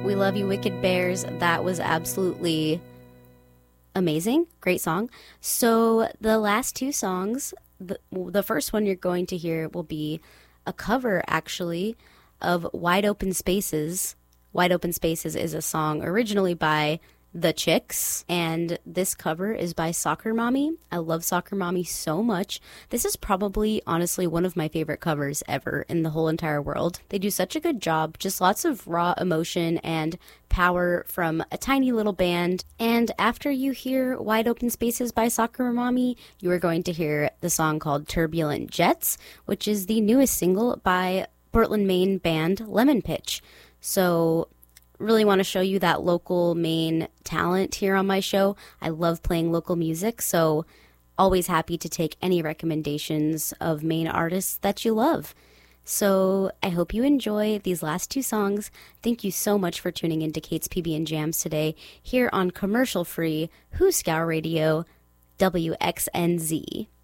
We Love You Wicked Bears. That was absolutely amazing. Great song. So the last two songs, the first one you're going to hear will be a cover, actually, of Wide Open Spaces. Wide Open Spaces is a song originally by The Chicks, and this cover is by Soccer Mommy. I love Soccer Mommy so much. This is probably, honestly, one of my favorite covers ever in the whole entire world. They do such a good job, just lots of raw emotion and power from a tiny little band. And after you hear Wide Open Spaces by Soccer Mommy, you are going to hear the song called Turbulent Jets, which is the newest single by Portland, Maine band Lemon Pitch. So really want to show you that local Maine talent here on my show. I love playing local music, so always happy to take any recommendations of Maine artists that you love. So I hope you enjoy these last two songs. Thank you so much for tuning into Kate's PB and Jams today here on commercial-free Who's Scour Radio, WXNZ.